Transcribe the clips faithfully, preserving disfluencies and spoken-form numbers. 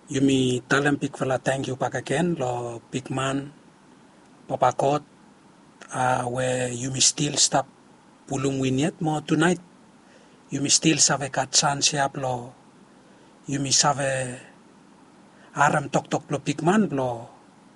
Yumi talam pik fala thank you pakaken lo big man papakot uh, where Yumi still stop pulung winyet mo tonight Yumi still save kat chance siap lo Yumi save aram tok tok lo big man lo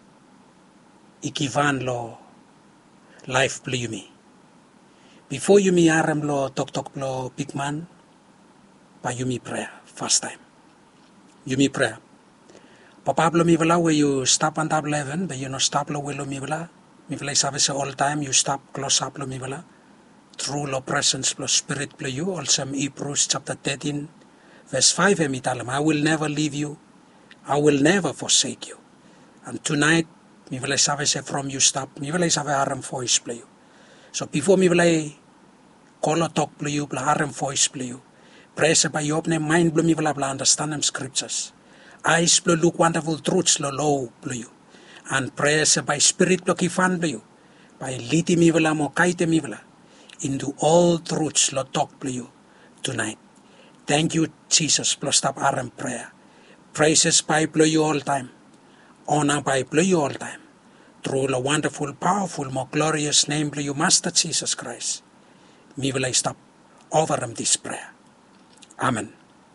ikivan lo life plo Yumi before Yumi aram lo tok tok lo big man pa Yumi prayer first time Yumi prayer Papa blo mi vala where you stop on top eleven, but you know stop lo welo mi vala. Mi vala service all time you stop close up lo mi vala. Through lo presence lo spirit plo you. Also Hebrews chapter thirteen verse five mi talam. I will never leave you. I will never forsake you. And tonight mi vala service from you stop. Mi vala service aram voice plo you. So before mi vala call talk plo you, pla aram voice plo you. Praise by you open mind plo mi vala pla understand them scriptures. Eyes blow look wonderful truths lo low blow you. And prayers by spirit lo kifan blow you. By liti mi vela mo kaite mi vela. Into all truths lo talk blow you tonight. Thank you Jesus blow stop aram prayer. Praises by blow you all time. Honor by blow you all time. Through the wonderful, powerful, more glorious name blow you Master Jesus Christ. Mi vela stop over him this prayer. Amen.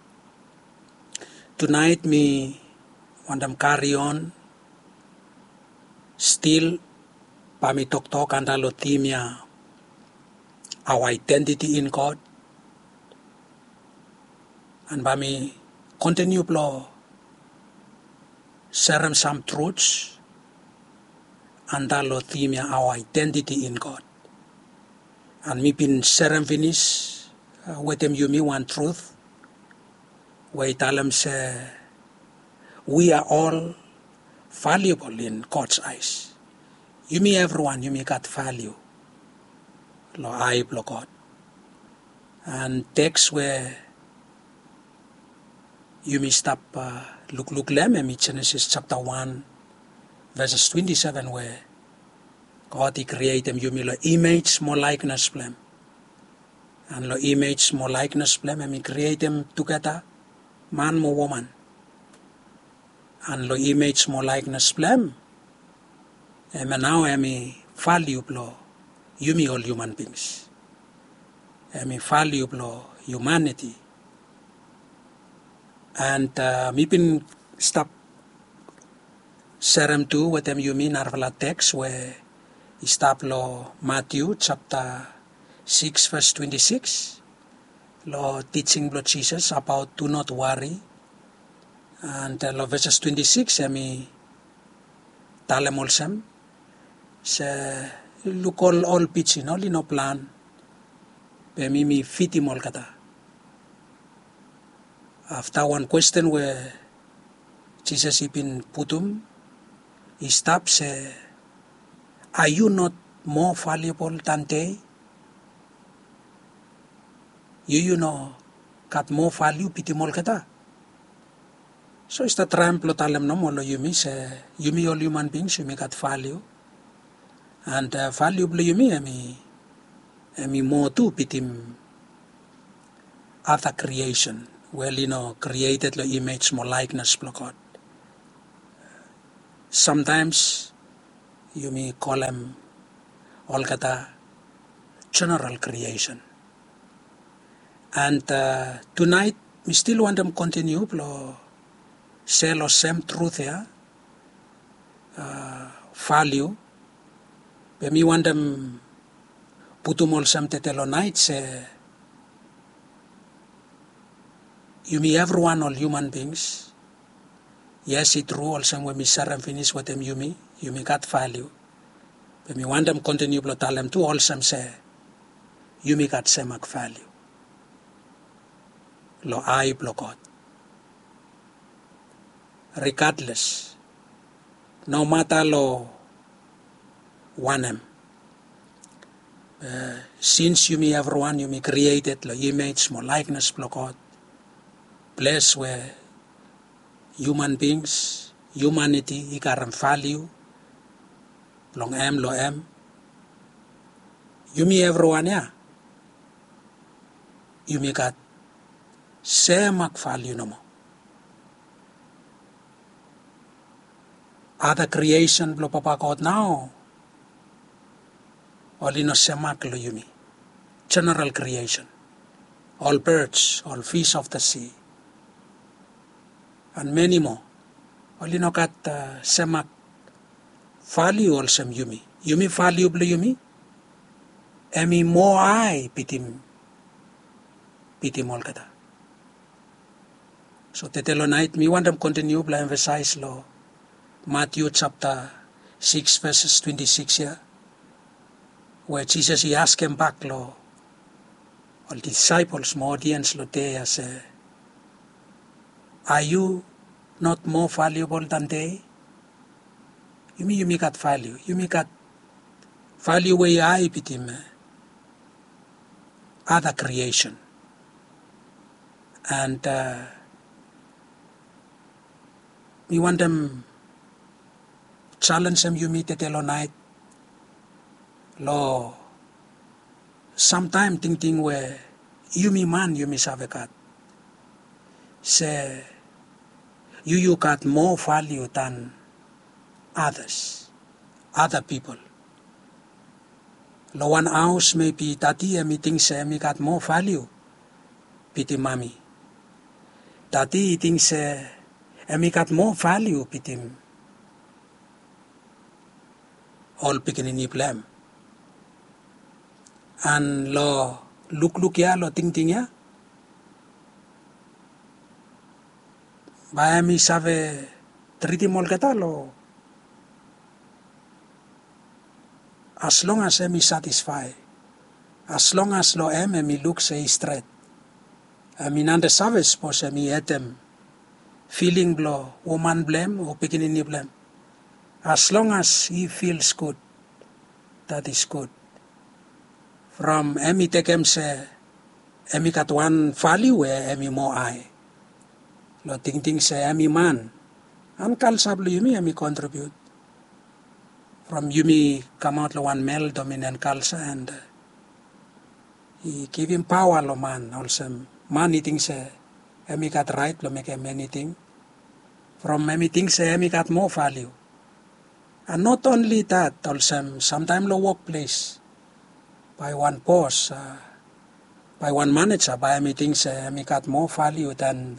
Tonight me want them carry on still pami tok tok andalo timia our identity in God and pami continue plo share some truths andalo timia our identity in God and me been share finish uh, with them you me one truth where Talam say we are all valuable in God's eyes. You mean everyone, you mean got value. Lo I lo God. And text where you may stop uh, look look lem in Genesis chapter one verses twenty-seven where God he created you mean lo image more likeness blem. And lo image more likeness blem and he create them together. Man mo woman. And lo image mo likeness blem. And now I mean value lo you me all human beings. I mean value lo humanity. And uh, me been stop serum too with them you mean arvala text where he stop lo Matthew chapter six verse twenty-six. Lo teaching lo Jesus about do not worry. And uh, lo verses twenty-six, I mean, talem olsem, se look all all pitching, all no plan, be mi mi fiti mol kata. After one question where Jesus he been putum, he stops, say, are you not more valuable than they? You, you know, got more value piti mol kata. So it's the trample talem no molo yumi se yumi all human beings yumi got value. And uh, valuable yumi emi emi more too pitim other creation. Well, you know, created the image more likeness of God. Sometimes you may call them all kata general creation. And uh, tonight we still want them continue lo say lo same truth here, uh, value. But me want them putumol sam tetelo night say you me everyone all human beings. Yes, it's true. Also, when we share and finish with them, you me, you me got value. But me want them continue to tell them to also say, you me got same value. Lo I block God. Regardless, no matter lo one em. Uh, since you me everyone, you me created lo image, more likeness block God. Place where human beings, humanity, ikaram value, long em, lo em. You me everyone, yeah. You me got same value no more. other creation blo papakot now. Olino semak lo yumi. General creation. All birds, all fish of the sea. And many more. Olino kat uh, semak value also yumi. Yumi value blo yumi. Emi mo ai pitim. Pitim ol kata. So tetelo night, me want to continue to emphasize lo Matthew chapter six verses twenty-six here, where Jesus he asked him back lo, all disciples, more audience lo they say, are you not more valuable than they? You mean you make that value? You make that value where I pitim other creation, and uh, we want them challenge them you meet at Elo night. Lo sometime ting ting where you me man you me savekat. Say you you got more value than others, other people. Lo one house maybe tati emi ting say me got more value. Piti mami. Tati ting say emi got more value pitim all pikinini blem. And lo look look ya lo ting ting ya. Ba emi save triti mol kata lo. As long as emi satisfy, as long as lo em emi look say straight. Emi nande savage pos emi etem feeling blo woman blame or pikinini blame. As long as he feels good, that is good. From emi tekem se emi kat one value where emi mo I. Lo ting ting se emi man. An kalsa blo yumi emi contribute. From yumi come out lo one male dominant culture and uh, he give him power lo man also. Man eating se emi kat right lo make him anything. From emi ting se emi kat more value. And not only that, also sometimes the workplace, by one boss, uh, by one manager, by emi ting se emi kat more value than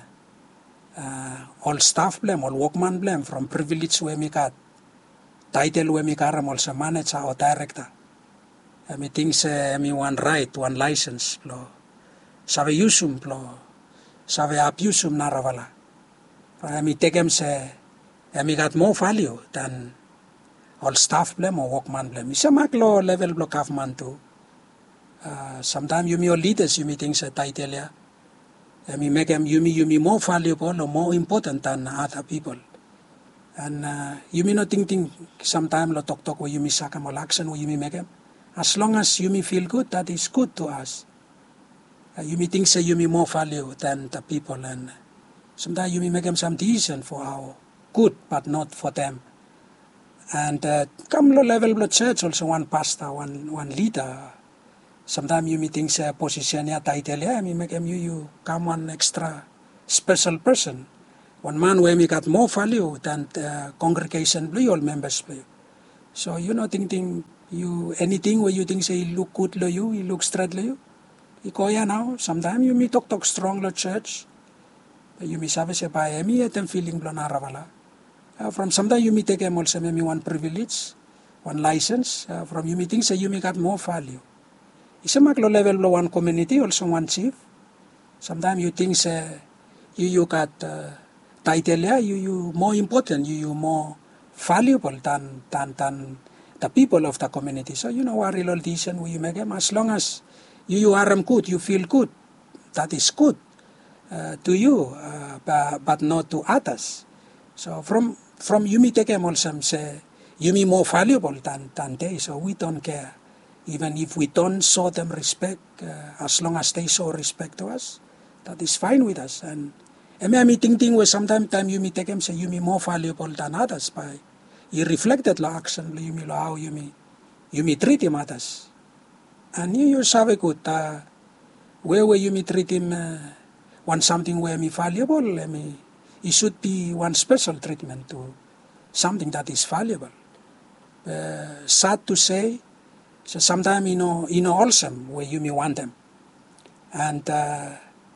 uh, all staff blame, all workman blame, from privilege where emi kat, title where emi karam also manager or director. Emi ting se emi one right, one license, lo, save yusum, lo, save abusum naravala. Emi tekem se emi got more value than all staff blame or workman blame. Isa mak lo level blo kafman too. Uh, sometimes you me your leaders you me things a title ya. Emi make em you me you me more valuable or more important than other people. And uh, you me not think think sometimes lo talk talk where you me sakam or action where you me make em. As long as you me feel good, that is good to us. Uh, you me think say you me more value than the people and. Sometimes you may make them some decision for our good, but not for them. And uh, come low level blood church, also one pastor, one one leader. Sometimes you may think say position ya title ya, me make them you you come one extra special person. One man where me got more value than the congregation blue all members blue. So you know thinking you anything where you think say you look good lo you, you look straight lo you. You go ya now. Sometimes you may talk talk strong lo church. You may say se by emi etem feeling blo naravala. Uh, from sometimes you may take em also maybe one privilege, one license. Uh, from you may think say you may got more value. Isa maklo level blo one community also one chief. Sometimes you think say you you got uh, title ya you you more important you you more valuable than than than the people of the community. So you know what real decision will you make them as long as you you are good you feel good that is good. Uh, to you, uh, but, but not to others. So from from you may take them also say you may more valuable than, than they. So we don't care, even if we don't show them respect. Uh, as long as they show respect to us, that is fine with us. And I mean, think thing where sometimes time you may take them say you may more valuable than others by you reflected la action you may how you may you may treat him others, and you you have a good uh, where where you may treat him. Uh, One something where me valuable, me, it should be one special treatment to something that is valuable. Uh, sad to say, so sometimes you know, you know, awesome where you may want them, and uh,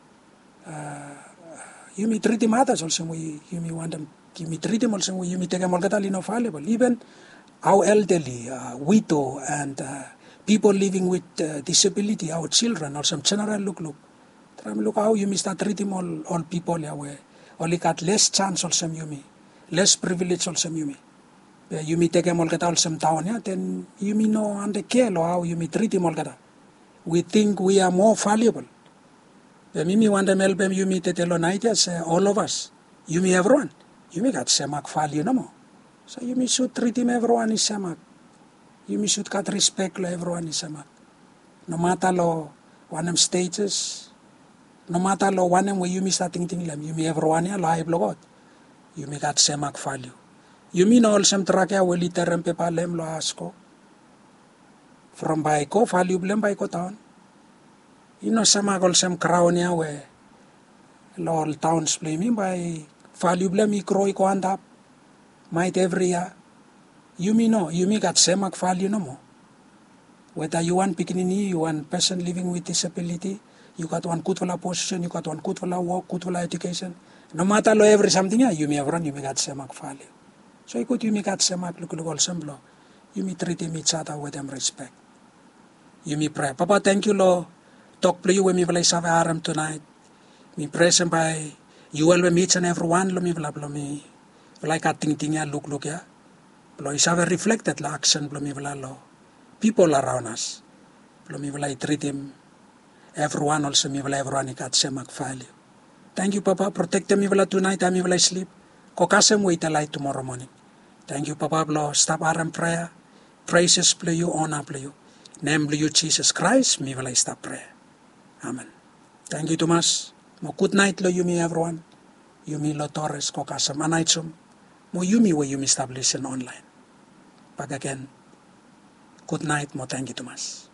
uh, you may treat them others also where you may want them. You may treat them also where you may take them all that you know valuable. Even our elderly, uh, widow, and uh, people living with uh, disability, our children, or some general look look. Look how you may start treating all all people yeah, where only got less chance also you may, less privilege also you may. You may take them all get all some town, yeah, then you may know under care or how you may treat them all get. We think we are more valuable. The me want them help them, you may tell on ideas, all of us. You may everyone. You may got same value no more. So you may should treat him everyone is same. You may should got respect lo everyone is same. No matter lo one them stages, no matter lo one them where you may start thinking them, you may everyone yeah, lo I blow out. You may got same value. You mean all some track ya will iterem pepa lem lo asko. From Baiko, value blem Baiko town. You know some agol some crown ya where all towns play me by value blem I crow ko and up. Might every year. You mean no, you may got same value no more. Whether you want pickaninny, you want person living with disability, you got one good for position, you got one good for work, good for education. No matter lo every something ya, you may have run, you may got same value. So ikut you may got some look look all some blow. You may treat him each other with them respect. You may pray. Papa, thank you, Lord. Talk to you when me will have aram tonight. Me present by you will be each and every one lo me will blow me. Like a ting ting ya look look ya. Blow is have reflected la action blow me will allow. People around us. Blow me will I treat him. Everyone also me will everyone got same value. Thank you, Papa. Protect me will tonight and me will I sleep. Kokasem wait a light tomorrow morning. Thank you, Papa Blo. Stop aram prayer. Praises play you, honor play you. Name you, Jesus Christ. Me will I stop prayer. Amen. Thank you, Thomas. Mo good night lo you me everyone. You me lo Torres kokasem anaitsum. Mo you me where you me establish online. Back again. Good night mo thank you, Thomas.